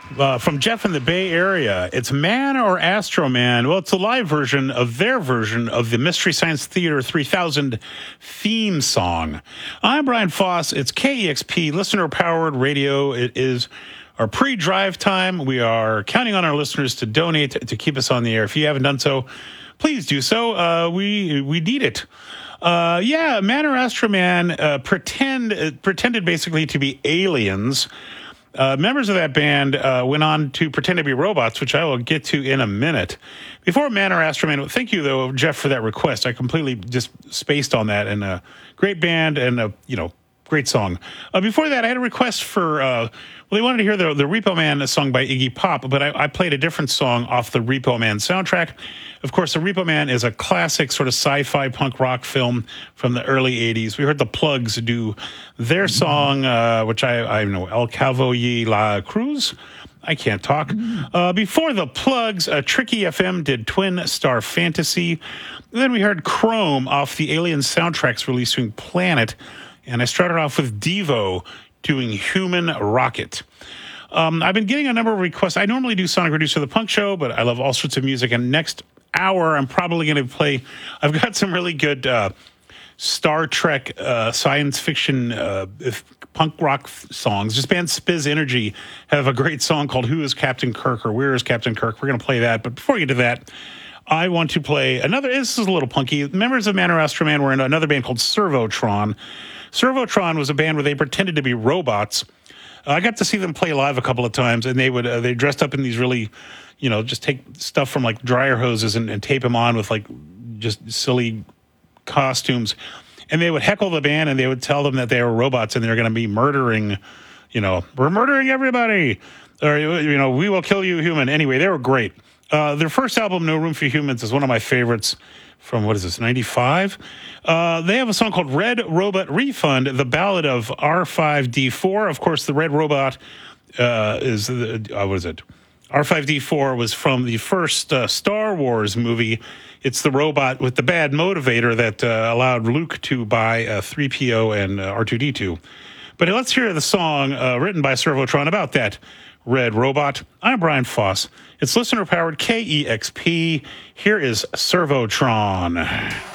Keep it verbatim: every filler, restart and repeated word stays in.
Uh, from Jeff in the Bay Area, it's Man or Astro Man. Well, it's a live version of their version of the Mystery Science Theater three thousand theme song. I'm Brian Foss. It's K E X P, listener-powered radio. It is our pre-drive time. We are counting on our listeners to donate to keep us on the air. If you haven't done so, please do so. Uh, we we need it. Uh, yeah, Man or Astro Man uh, pretend uh, pretended basically to be aliens. Uh, members of that band uh, went on to pretend to be robots, which I will get to in a minute. Before Man or Astro Man, thank you, though, Jeff, for that request. I completely just spaced on that. And a great band and, a, you know, great song. Uh, before that, I had a request for, uh, well, they wanted to hear the, the Repo Man song by Iggy Pop, but I, I played a different song off the Repo Man soundtrack. Of course, the Repo Man is a classic sort of sci-fi punk rock film from the early eighties. We heard the Plugs do their song, uh, which I, I know, El Calvo y la Cruz. I can't talk. Uh, before the Plugs, uh, Tricky F M did Twin Star Fantasy. And then we heard Chrome off the Alien soundtracks releasing Planet. And I started off with Devo doing Human Rocket. Um, I've been getting a number of requests. I normally do Sonic Reducer the Punk Show, but I love all sorts of music. And next hour, I'm probably going to play, I've got some really good uh, Star Trek uh, science fiction uh, punk rock songs. Just band Spiz Energy have a great song called Who is Captain Kirk or Where is Captain Kirk? We're going to play that. But before we get to that, I want to play another, this is a little punky. Members of Man or Astro Man were in another band called Servotron. Servotron was a band where they pretended to be robots. Uh, I got to see them play live a couple of times, and they would uh, they dressed up in these really, you know, just take stuff from like dryer hoses and, and tape them on with like just silly costumes, and they would heckle the band, and they would tell them that they were robots and they're going to be murdering, you know, we're murdering everybody, or you know, we will kill you, human. Anyway, they were great. Uh, their first album, No Room for Humans, is one of my favorites. From, what is this, ninety-five? Uh, they have a song called Red Robot Refund, the ballad of R five D four. Of course, the Red Robot uh, is, the, uh, what is it? R five D four was from the first uh, Star Wars movie. It's the robot with the bad motivator that uh, allowed Luke to buy uh, three P O and uh, R two D two. But let's hear the song uh, written by Servotron about that Red Robot. I'm Brian Foss. It's listener-powered K E X P. Here is Servotron.